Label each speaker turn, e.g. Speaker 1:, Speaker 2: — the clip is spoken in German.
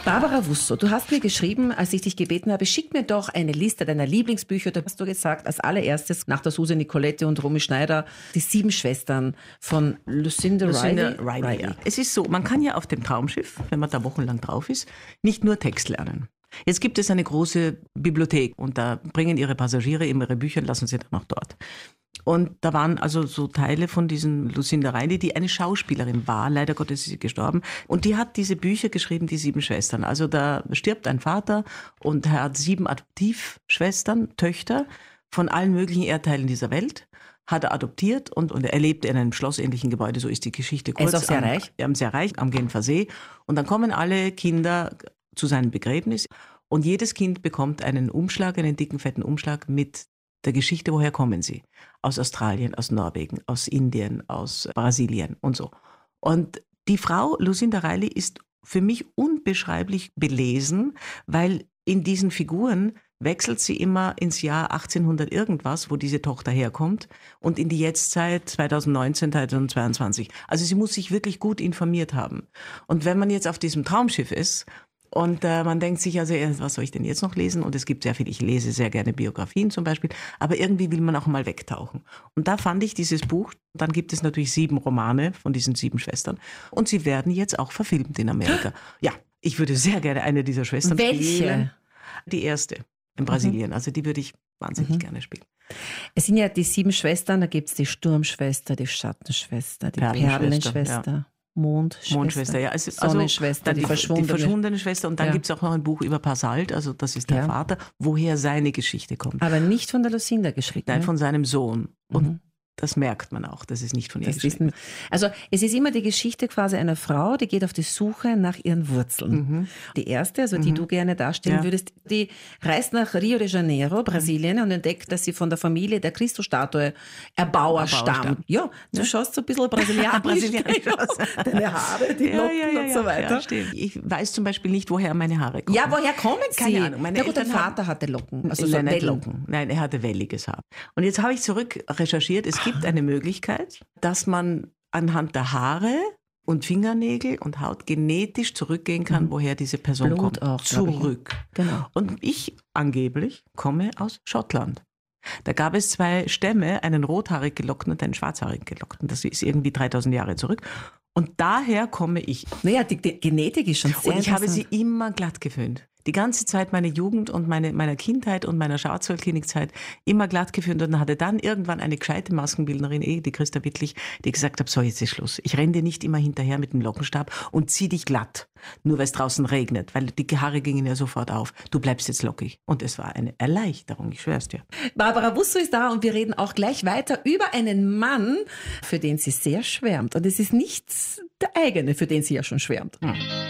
Speaker 1: Barbara Wusso, du hast mir geschrieben, als ich dich gebeten habe, schick mir doch eine Liste deiner Lieblingsbücher. Da hast du gesagt, als allererstes nach der Suse Nicolette und Romy Schneider, die 7 Schwestern von Lucinda Riley.
Speaker 2: Ja. Es ist so, man kann ja auf dem Traumschiff, wenn man da wochenlang drauf ist, nicht nur Text lernen. Jetzt gibt es eine große Bibliothek und da bringen ihre Passagiere ihre Bücher und lassen sie dann auch dort. Und da waren also so Teile von diesen Lucinda Riley, die eine Schauspielerin war, leider Gottes ist sie gestorben. Und die hat diese Bücher geschrieben, die 7 Schwestern. Also da stirbt ein Vater und er hat 7 Adoptivschwestern, Töchter von allen möglichen Erdteilen dieser Welt. Hat er adoptiert und er lebt in einem schlossähnlichen Gebäude, so ist die Geschichte kurz.
Speaker 1: Er ist auch sehr reich.
Speaker 2: Sehr reich, am Genfer See. Und dann kommen alle Kinder zu seinem Begräbnis und jedes Kind bekommt einen Umschlag, einen dicken, fetten Umschlag mit der Geschichte, woher kommen sie? Aus Australien, aus Norwegen, aus Indien, aus Brasilien und so. Und die Frau Lucinda Riley ist für mich unbeschreiblich belesen, weil in diesen Figuren wechselt sie immer ins Jahr 1800 irgendwas, wo diese Tochter herkommt, und in die Jetztzeit 2019, 2022. Also sie muss sich wirklich gut informiert haben. Und wenn man jetzt auf diesem Traumschiff ist und man denkt sich, also was soll ich denn jetzt noch lesen? Und es gibt sehr viel, ich lese sehr gerne Biografien zum Beispiel, aber irgendwie will man auch mal wegtauchen. Und da fand ich dieses Buch, dann gibt es natürlich 7 Romane von diesen 7 Schwestern und sie werden jetzt auch verfilmt in Amerika. Ja, ich würde sehr gerne eine dieser Schwestern spielen. Die erste in Brasilien, also die würde ich wahnsinnig gerne spielen.
Speaker 1: Es sind ja die 7 Schwestern, da gibt es die Sturmschwester, die Schattenschwester, die Perlenschwester. Ja. Mondschwester, ja. Sonnenschwester,
Speaker 2: dann die verschwundene Schwester. Und dann gibt es auch noch ein Buch über Pasalt, also das ist der Vater, woher seine Geschichte kommt.
Speaker 1: Aber nicht von der Lucinda geschrieben.
Speaker 2: Nein, von seinem Sohn. Und das merkt man auch, das ist nicht von ihr geschrieben.
Speaker 1: Also es ist immer die Geschichte quasi einer Frau, die geht auf die Suche nach ihren Wurzeln. Die erste, also die du gerne darstellen würdest, die reist nach Rio de Janeiro, Brasilien, und entdeckt, dass sie von der Familie der Christusstatue Erbauer stammt. Ja, du schaust so ein bisschen brasilianisch aus. Deine Haare, die Locken und so weiter.
Speaker 2: Ja, ich weiß zum Beispiel nicht, woher meine Haare kommen.
Speaker 1: Ja, woher kommen sie?
Speaker 2: Keine Ahnung.
Speaker 1: Na gut, dein Vater hatte Locken.
Speaker 2: Also so nicht Locken. Nein, er hatte welliges Haar. Und jetzt habe ich zurück recherchiert, es gibt eine Möglichkeit, dass man anhand der Haare und Fingernägel und Haut genetisch zurückgehen kann, woher diese Person
Speaker 1: Blut
Speaker 2: kommt.
Speaker 1: Auch,
Speaker 2: zurück.
Speaker 1: Genau.
Speaker 2: Und ich angeblich komme aus Schottland. Da gab es 2 Stämme, einen rothaarig gelockten und einen schwarzhaarig gelockten. Das ist irgendwie 3000 Jahre zurück. Und daher komme ich.
Speaker 1: Naja, die Genetik ist schon sehr
Speaker 2: Und ich habe sie immer glatt geföhnt. Die ganze Zeit meiner Jugend und meiner Kindheit und meiner Schwarzwaldklinikzeit immer glatt geföhnt und hatte dann irgendwann eine gescheite Maskenbildnerin, die Christa Wittlich, die gesagt hat, so jetzt ist Schluss. Ich renne dir nicht immer hinterher mit dem Lockenstab und zieh dich glatt, nur weil es draußen regnet, weil die Haare gingen ja sofort auf. Du bleibst jetzt lockig. Und es war eine Erleichterung, ich schwör's dir.
Speaker 1: Barbara Wusso ist da und wir reden auch gleich weiter über einen Mann, für den sie sehr schwärmt. Und es ist nichts der eigene, für den sie ja schon schwärmt.